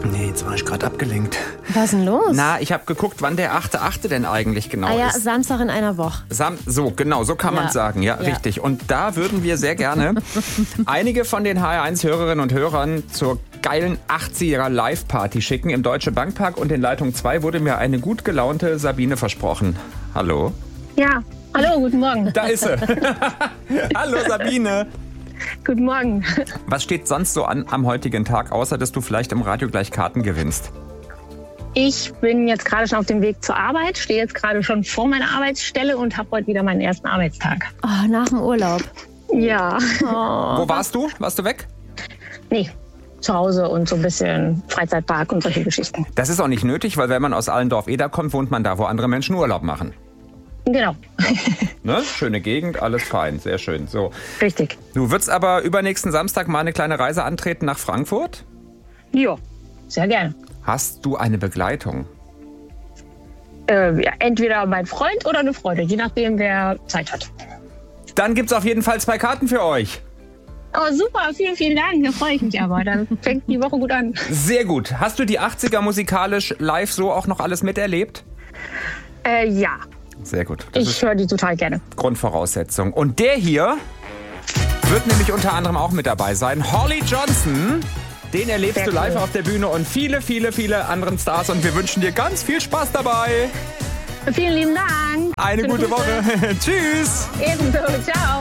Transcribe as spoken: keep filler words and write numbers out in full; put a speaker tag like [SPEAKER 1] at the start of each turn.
[SPEAKER 1] Nee, jetzt war ich gerade abgelenkt.
[SPEAKER 2] Was ist denn los?
[SPEAKER 1] Na, ich habe geguckt, wann der achte achte denn eigentlich genau
[SPEAKER 2] ah ja,
[SPEAKER 1] ist.
[SPEAKER 2] Samstag in einer Woche.
[SPEAKER 1] Sam so, genau, so kann
[SPEAKER 2] Ja.
[SPEAKER 1] man sagen. Ja,
[SPEAKER 2] Ja.
[SPEAKER 1] richtig. Und da würden wir sehr gerne einige von den H R eins Hörerinnen und Hörern zur geilen achtziger Live-Party schicken im Deutsche Bankpark. Und in Leitung zwei wurde mir eine gut gelaunte Sabine versprochen. Hallo?
[SPEAKER 3] Ja, hallo, guten Morgen.
[SPEAKER 1] Da ist sie. Hallo Sabine.
[SPEAKER 3] Guten Morgen.
[SPEAKER 1] Was steht sonst so an am heutigen Tag, außer dass du vielleicht im Radio gleich Karten gewinnst?
[SPEAKER 3] Ich bin jetzt gerade schon auf dem Weg zur Arbeit, stehe jetzt gerade schon vor meiner Arbeitsstelle und habe heute wieder meinen ersten Arbeitstag.
[SPEAKER 2] Oh, nach dem Urlaub.
[SPEAKER 3] Ja,
[SPEAKER 1] Wo warst du? Warst du weg?
[SPEAKER 3] nee, zu Hause und so ein bisschen Freizeitpark und solche Geschichten.
[SPEAKER 1] Das ist auch nicht nötig, weil wenn man aus Allendorf-Eder kommt, wohnt man da, wo andere Menschen Urlaub machen.
[SPEAKER 3] Genau,
[SPEAKER 1] Ne? Schöne Gegend, alles fein, sehr schön. So.
[SPEAKER 3] richtig.
[SPEAKER 1] Du würdest aber übernächsten Samstag mal eine kleine Reise antreten nach Frankfurt?
[SPEAKER 3] Jo, sehr gerne.
[SPEAKER 1] Hast du eine Begleitung?
[SPEAKER 3] Äh, ja, entweder mein Freund oder eine Freundin, je nachdem, wer Zeit hat.
[SPEAKER 1] Dann gibt's auf jeden Fall zwei Karten für euch.
[SPEAKER 3] Oh, super, vielen, vielen Dank. Da freue ich mich aber. Dann fängt die Woche gut an.
[SPEAKER 1] Sehr gut. Hast du die achtziger musikalisch live so auch noch alles miterlebt?
[SPEAKER 3] Äh, ja,
[SPEAKER 1] Sehr gut. Das
[SPEAKER 3] ich
[SPEAKER 1] ist
[SPEAKER 3] höre die total gerne.
[SPEAKER 1] Grundvoraussetzung. Und der hier wird nämlich unter anderem auch mit dabei sein. Holly Johnson. Den erlebst
[SPEAKER 3] Sehr
[SPEAKER 1] du live
[SPEAKER 3] cool.
[SPEAKER 1] auf der Bühne und viele, viele, viele anderen Stars. Und wir wünschen dir ganz viel Spaß dabei.
[SPEAKER 3] Vielen lieben Dank.
[SPEAKER 1] Eine
[SPEAKER 3] Schöne
[SPEAKER 1] gute
[SPEAKER 3] Grüße.
[SPEAKER 1] Woche. Tschüss.
[SPEAKER 3] Ebenso, ciao.